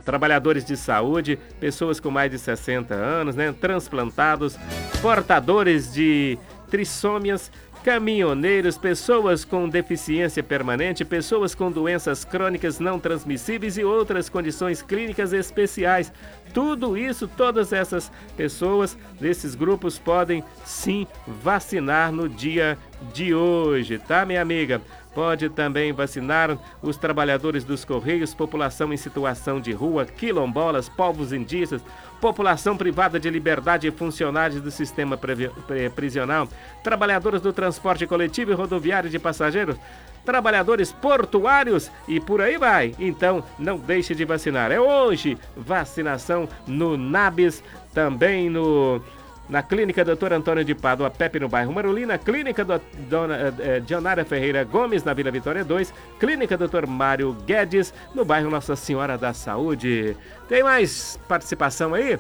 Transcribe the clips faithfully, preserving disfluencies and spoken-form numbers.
trabalhadores de saúde, pessoas com mais de sessenta anos, né? Transplantados, portadores de trissômias, caminhoneiros, pessoas com deficiência permanente, pessoas com doenças crônicas não transmissíveis e outras condições clínicas especiais. Tudo isso, todas essas pessoas desses grupos podem sim vacinar no dia de hoje, tá, minha amiga? Pode também vacinar os trabalhadores dos Correios, população em situação de rua, quilombolas, povos indígenas, população privada de liberdade e funcionários do sistema prisional, trabalhadores do transporte coletivo e rodoviário de passageiros, trabalhadores portuários e por aí vai. Então, não deixe de vacinar. É hoje, vacinação no NABS, também no... na Clínica doutor Antônio de Pádua, Pepe, no bairro Marulina, Clínica do, Dona eh, Dionara Ferreira Gomes, na Vila Vitória dois, Clínica doutor Mário Guedes, no bairro Nossa Senhora da Saúde. Tem mais participação aí?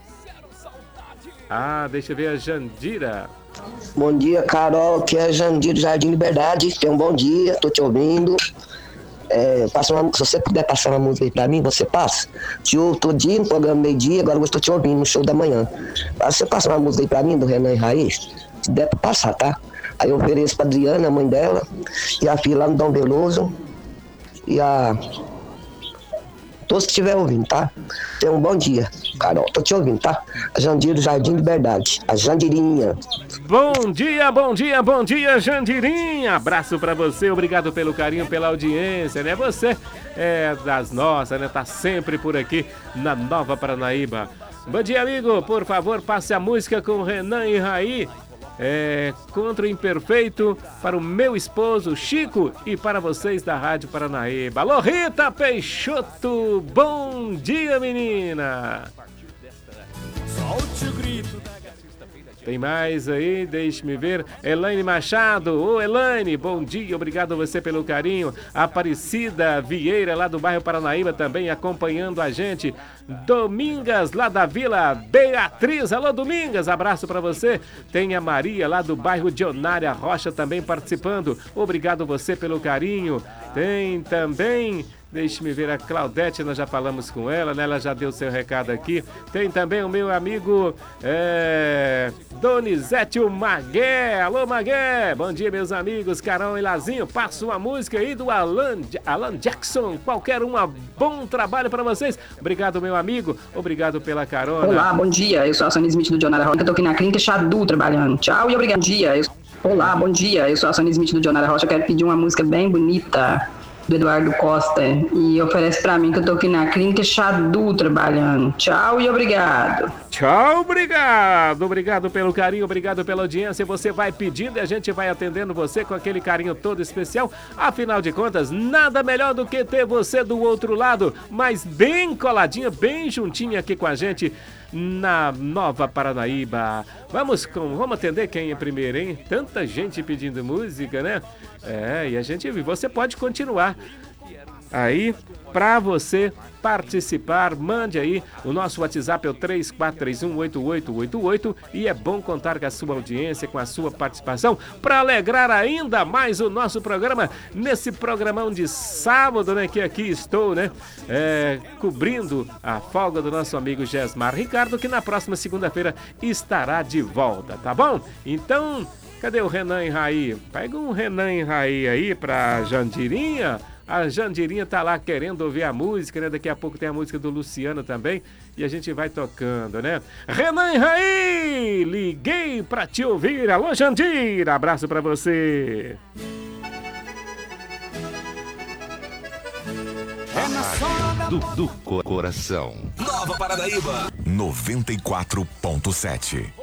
Ah, deixa eu ver a Jandira. Bom dia, Carol, que é Jandira Jardim Liberdade. Tenha um bom dia, tô te ouvindo. É, passa uma, se você puder passar uma música aí pra mim, você passa. Te ouvo todo dia no programa meio-dia, agora eu estou te ouvindo no show da manhã. Você passa uma música aí pra mim, do Renan e Raiz? Se der pra passar, tá? Aí eu ofereço pra Adriana, a mãe dela, e a filha lá no Dom Veloso, e a... todos que estiver ouvindo, tá? Tenha um bom dia, Carol, tô te ouvindo, tá? A Jandira Jardim Liberdade, a Jandirinha. Bom dia, bom dia, bom dia, Jandirinha. Abraço pra você, obrigado pelo carinho, pela audiência, né? Você é das nossas, né? Tá sempre por aqui na Nova Paranaíba. Bom dia, amigo, por favor, passe a música com Renan e Raí. É, contra o imperfeito, para o meu esposo Chico e para vocês da Rádio Paranaíba. Alô, Rita Peixoto, bom dia, menina. Solte o grito. Tem mais aí, deixe-me ver. Elaine Machado, ô Elaine, bom dia, obrigado a você pelo carinho. Aparecida Vieira, lá do bairro Paranaíba, também acompanhando a gente. Domingas, lá da Vila Beatriz, alô Domingas, abraço pra você. Tem a Maria, lá do bairro Dionária Rocha, também participando. Obrigado a você pelo carinho. Tem também... Deixe-me ver a Claudete, nós já falamos com ela, né? Ela já deu seu recado aqui. Tem também o meu amigo é... Donizete Magué. Alô, Magué! Bom dia, meus amigos, Carol e Lazinho. Passa uma música aí do Alan, Alan Jackson. Qualquer uma, bom trabalho para vocês. Obrigado, meu amigo. Obrigado pela carona. Olá, bom dia. Eu sou a Sônia Smith do Dionara Rocha. Eu tô aqui na Clínica Xadu trabalhando. Tchau e obrigado. Bom dia. Eu... Olá, bom dia. Eu sou a Sônia Smith do Dionara Rocha. Eu quero pedir uma música bem bonita do Eduardo Costa, e oferece pra mim que eu tô aqui na Clínica Xadu trabalhando. Tchau e obrigado. Tchau, obrigado. Obrigado pelo carinho, obrigado pela audiência. Você vai pedindo e a gente vai atendendo você com aquele carinho todo especial. Afinal de contas, nada melhor do que ter você do outro lado, mas bem coladinha, bem juntinha aqui com a gente na Nova Paranaíba. Vamos, com, vamos atender quem é primeiro, hein? Tanta gente pedindo música, né? É, e a gente, você pode continuar aí para você participar. Mande aí, o nosso WhatsApp é o três quatro três um oito oito oito oito e é bom contar com a sua audiência, com a sua participação para alegrar ainda mais o nosso programa nesse programão de sábado, né, que aqui estou, né, é, cobrindo a folga do nosso amigo Gesmar Ricardo, que na próxima segunda-feira estará de volta, tá bom? Então, cadê o Renan e Raí? Pega um Renan e Raí aí pra Jandirinha. A Jandirinha tá lá querendo ouvir a música, né? Daqui a pouco tem a música do Luciano também. E a gente vai tocando, né? Renan e Raí, liguei pra te ouvir. Alô, Jandira, abraço pra você. Do, do coração. Nova Paranaíba noventa e quatro ponto sete.